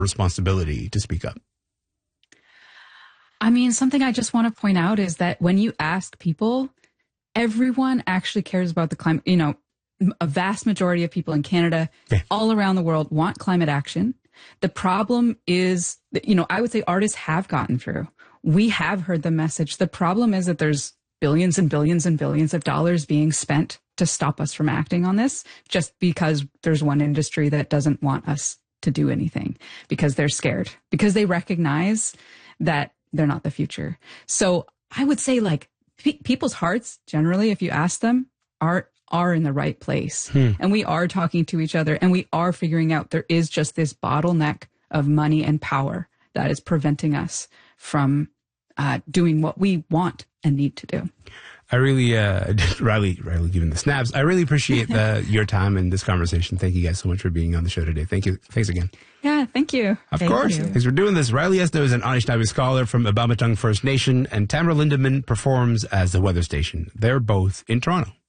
responsibility to speak up? I mean, something I just want to point out is that when you ask people, everyone actually cares about the climate. You know, a vast majority of people in Canada, all around the world, want climate action. The problem is, you know, I would say artists have gotten through. We have heard the message. The problem is that there's billions and billions and billions of dollars being spent to stop us from acting on this, just because there's one industry that doesn't want us to do anything, because they're scared, because they recognize that they're not the future. So I would say, like, people's hearts, generally, if you ask them, are in the right place. And we are talking to each other, and we are figuring out there is just this bottleneck of money and power that is preventing us from doing what we want and need to do. I really, Riley giving the snaps. I really appreciate your time in this conversation. Thank you guys so much for being on the show today. Thank you. Thanks again. Yeah, thank you. Of course. Thanks for doing this. Riley Esno is an Anishinaabe scholar from Abamatang First Nation, and Tamara Lindemann performs as the weather station. They're both in Toronto.